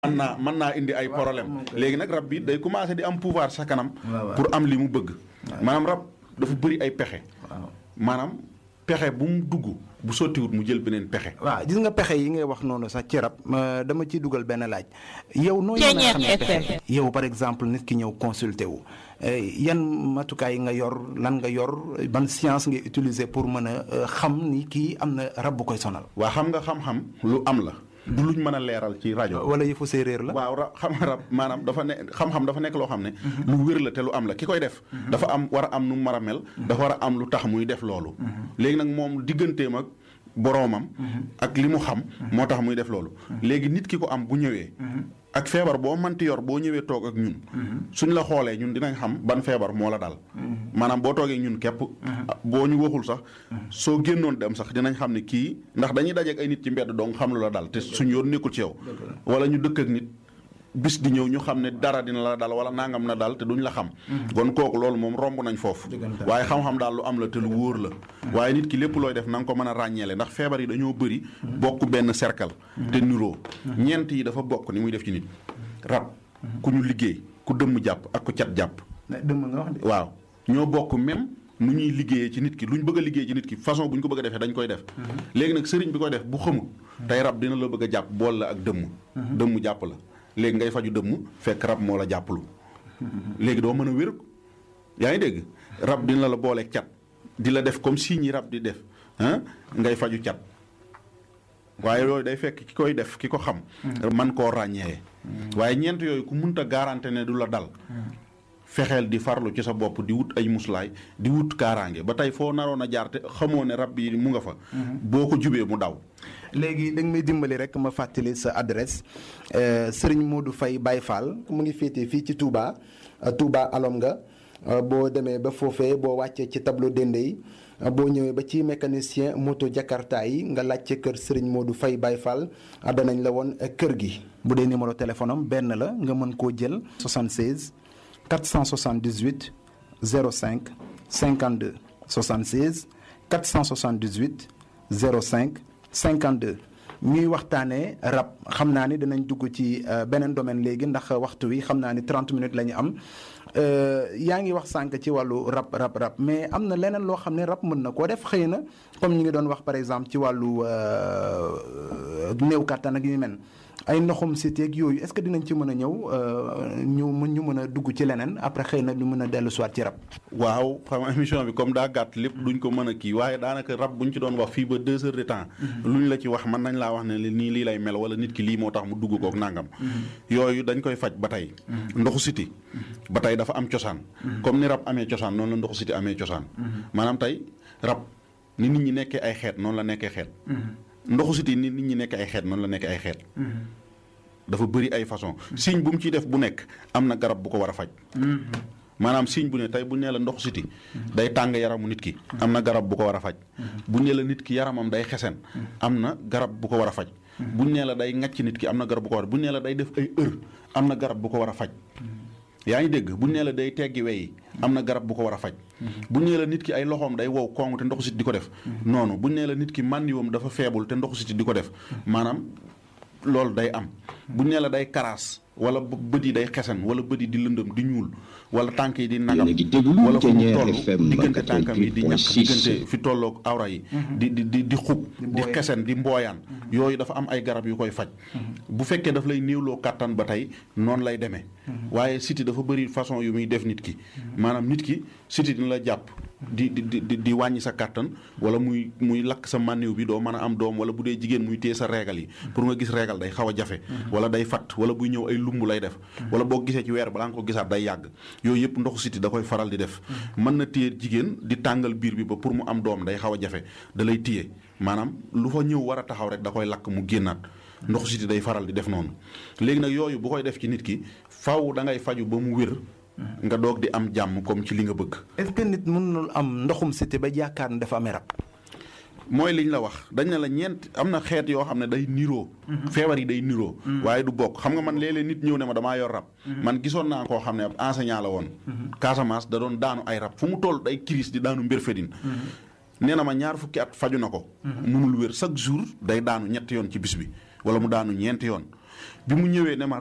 mën naa indi ay problème léegi nag rab bi day commencé di am pouvoir sa kanam pour am li mu bëgg maanaam rab dafa bëri ay pexe maanaam pexe bu mu dugg bu sottiwut mu jël beneen pexe. waaw gis nga pexe yi ngay wax noonu sax ci rab dama ciy dugal benn laaj yow noo mën a xamee pexe yow par exemple nit ki ñëw consulter wu yan matukaay nga yor lan nga yor ban science ngay utiliser pour mën a xam ni kii am na rab bu koy sonal. waa xam nga xam-xam lu am la. du luñ mën a leeral ci rajo. wala yëfu séeréer la. waaw xam nga rab maanaam dafa ne xam-xam dafa nekk loo xam ne. lu wér la te lu am la ki koy def. dafa am war a am nu mu war a mel. dafa war a am lu tax muy def loolu. léegi nag moom digganteem ak boroomam. ak li mu xam. moo tax muy def loolu. léegi nit ki ko am bu ñëwee. ak feebar boo manti yor boo ñëwee toog ak ñun. suñ la xoolee ñun dinañ xam ban feebar moo la dal. maanaam boo toogee ñun képp. boo ñu waxul sax. soo génnoon dem sax dinañ xam ne kii ndax dañuy dajeek ay nit ci mbedd dong xam lu la dal te suñ yoon nekkul ci yow. wala ñu dëkk ak nit bis di ñëw ñu xam ne dara dina la dal wala nangam na dal te duñ la xam. kon kooku loolu moom romb nañ foofu. waaye xam-xam daal lu am la te lu wóor la. waaye nit ki lépp looy def na nga ko mën a ràññeele ndax feebar yi dañoo bëri. bokk benn cercle. te niroo ñeent yi dafa bokk ni muy def ci nit. rab ku ñu liggéey ku dëmm jàpp ak ku cat jàpp. dëmm nga wax de. waaw ñoo bokk même nu ñuy liggéeyee ci nit ki luñ bëgg a liggéey ci nit ki façon bu ñu ko bëgg a defee dañ koy def. léegi nag sëriñ bi koy def bu xamul. tey rab dina la bëgg a jàpp bool la ak dëmm. dëmm jàpp la léegi ngay faju dëmm fekk rab moo la jàppalu. léegi doo mën a wér yaa ngi dégg rab dina la booleeg cat di la def comme si ñi rab di def ngay faju cat waaye loolu day fekk ki koy def ki ko xam. man koo ràññee. waaye ñeent yooyu ku munta garanté ne du la dal. fexeel di farlu ci sa bopp di wut ay muslaay di wut kaaraange ba tey foo naroon a jaar te xamoo ne rab yi mu nga fa. boo ko jubee mu daw. léegi da nga may dimbali rek ma fàttali sa adresse Serigne Modou Faye Baye Fall mu ngi féetee fii ci Touba Touba alom nga boo demee ba foofee boo wàccee ci tableau dende yi boo ñëwee ba ci mécanicien moto Jakarta yi nga laajte kër Serigne Modou Faye Baye Fall danañ la woon kër gi. bu dee numéro téléphone am benn la nga mën koo jël 76 478 05 52 76 478 05 52 ñuy waxtaanee rab xam naa ni dinañ dugg ci beneen domaine léegi ndax waxtu wi xam naa ni 30 minutes la ñu am yaa ngi wax sànq ci wàllu rab mais am na leneen loo xam ne rab mën na koo def xëy na comme ñu ngi doon wax par exemple ci wàllu néew kàttan ak yu mel ay ndoxum cité ak yooyu est-ce que dinañ ci mën a ñëw ñu mën a dugg ci leneen après xëy na ñu mën a dellu soit ci rab. waaw xam nga émission bi comme daa gàtt lépp duñ ko mën a kii waaye daanaka rab buñ ci doon wax fii ba 2 heures de temps. luñ la ci wax mën nañ laa wax ne nii lii lay mel wala nit ki lii moo tax mu dugg kook nangam. yooyu dañ koy faj ba tey. ndoxu cité ba tey dafa am cosaan. comme ni rab amee cosaan noonu la ndoxu cité amee cosaan. maanaam tey rab ni nit ñi nekkee ay xeet noonu la nekkee xeet. ndoxu siti nit ñi nekk ay xeet noonu la nekk ay xeet. dafa bëri ay façon signe bu mu ciy def bu nekk am na garab bu ko war a faj. maanaam signe bu ne tey bu nee la ndoxu siti day tàng yaramu nit ki. am na garab bu ko war a faj. bu nee la nit ki yaramam day xesen. am na garab bu ko war a faj. bu nee la day ŋàcc nit ki am na garab bu ko war a bu nee la day def ay am na garab bu ko war a faj. yaa ngi dégg bu nee la day teggi weyi am na garab bu ko war a faj. bu nee la nit ki ay loxoom day wow kong te ndoxu siti di ko def. noonu bu nee la nit ki màndiwam dafa feebul te ndoxu siti di ko def maanaam loolu day am. bu nee la day karaas wala bët yi day xesen wala bët yi di lëndëm di ñuul wala tànk yi di nagam wala fu mu toll diggante tànkam yi di ñàkk diggante fi tolloog awra yi di xub di xesen di mbooyaan yooyu dafa am ay garab yu koy faj. bu fekkee daf lay néewloo kàttan ba tey noonu lay demee. waaye siti dafa bëri façon yu muy def nit ki maanaam nit ki siti dina la jàpp di wàññi sa kàttan wala muy lakk sa mànniw bi doo mën a am doom wala bu dee jigéen muy téye sa régal yi pour nga gis régal day xaw a jafe wala day fat wala buy ñëw ay lumb lay def wala boo gisee ci weer balaa nga ko gisaat day yàgg yooyu yëpp ndoxu siti da koy faral di def. mën na téye jigéen di tàngal biir bi ba pour mu am doom day xaw a jafe da lay téye maanaam lu fa ñëw war a taxaw rek da koy lakk mu génnaat ndoxu siti day faral di def noonu. léegi nag yooyu bu koy def ci nit ki faw da ngay faju ba mu wér nga doog di am jàmm comme ci li nga bëgg. est-ce que nit mënul am ndoxum cité ba yaakaar ne dafa amee rab. mooy liñ la wax dañ ne la ñeent am na xeet yoo xam ne day niroo. feebar yi day niroo. waaye du bokk xam nga man léeg-léeg nit ñëw ne ma damaa yor rab. man gisoon naa koo xam ne ab enseignant la woon. Casamance da doon daanu ay rab fu mu toll day crise di daanu mbirfedin. nee na ma 2 fukki at faju na ko. munul wér chaque jour day daanu 3 yoon ci bis bi wala mu daanu 4 yoon. bi mu ñëwee ne ma